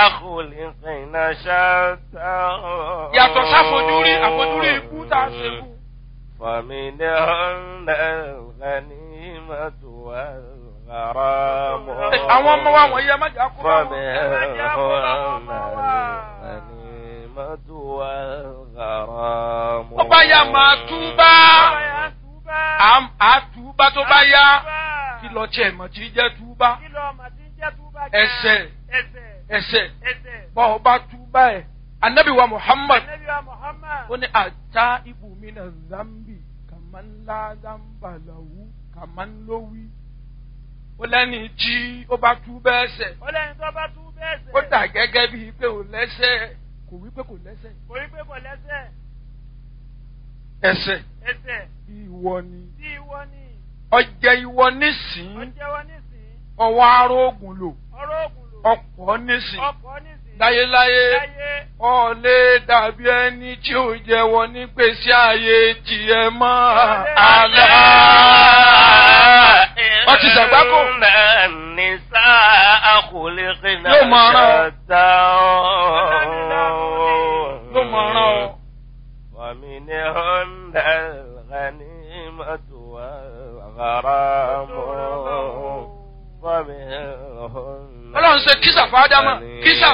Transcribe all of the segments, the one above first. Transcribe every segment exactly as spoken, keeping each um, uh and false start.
خلقنا شتى yàtọ̀ sáfojúrí àfojúrí ikú tá a ṣe kú. فمنهن الغنيمة والغرام àwọn ọmọ wa wọ̀nyí ẹ má jà kó bá wọn. فمنهن الغنيمة والغرام. tó bá yá máa túbá àtúbá tó bá yá kí lọ tiẹ̀ mọ̀ tí jẹ́ túbá ẹsẹ̀ ẹsẹ̀ bọ́ ọ bá túbá ẹ̀ anabi wa Muhammad ó ní ata ibùmínà zambi kàmánlá zambalahu kàmánlówí ó lẹ́ni tí ó bá túbá ẹsẹ̀ ó dà gẹ́gẹ́ bíi pé ò lẹ́sẹ̀ kò wí pé kò lẹ́sẹ̀ ẹsẹ̀ ìwọ ni ọjẹ́ ìwọ nísìn ọwọ́ arógùn lò ọ̀pọ̀ nísìn láyéláyé ọ̀lẹ́ dàbí ẹni tí ó jẹ́wọ́ ní gbèsè ayé tiẹ̀ mọ́ àlá. wọ́n ti ṣàgbákò. nìsá àkùlẹ̀kìnà yóò máa rán ọ. ṣàtà yóò máa rán ọ. ومنهن الغنيمة والغرام ومنهن ọlọ́run ṣe kísà fún ádámà kísà.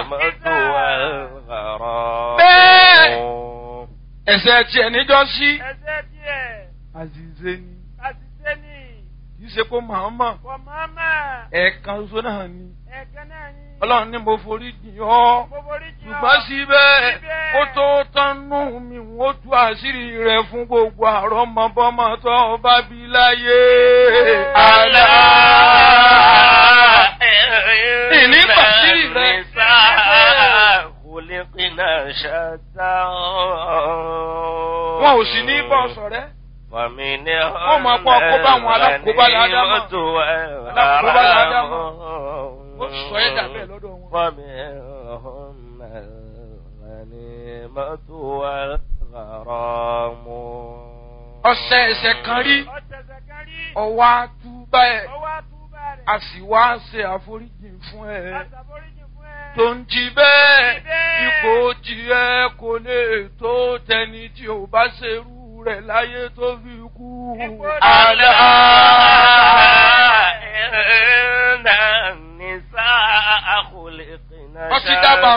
bẹ́ẹ̀ ẹsẹ̀ tiẹ̀ níjọ́ sí. àzìzé ni kì í ṣe kó màmá ẹ̀ẹ̀kan ṣoṣo náà ni ọlọ́run ní mo forí jìn ọ́ ṣùgbọ́n síbẹ̀ ó tó tánú mi ó tú àṣírí rẹ̀ fún gbogbo àrọ́mọbọ́mọ tó bá bí láyé. àlá ìní pàṣírí rẹ̀. wọn ò sì ní bọ́ sọ̀rẹ́. wọ́n máa pọ̀ kó bá àwọn alákòóbá ládámọ̀ alákòóbá ládámọ̀ ó sọ ẹ́ dà bẹ́ẹ̀ lọ́dọ̀ wọn. ọ̀sẹ̀ ẹ̀sẹ̀ kan rí ọwọ́ àtúbà ẹ̀ a sì wá ṣe àforíjì fún ẹ tó ń jí bẹ́ẹ̀ ipò tiẹ̀ kò lè tó tẹni tí ò bá ṣerú rẹ̀ láyé tó fi kú. àlá ẹ̀ẹ́dà nìsá àkùlẹ̀kìnà ṣáà. wọ́n ti dábàá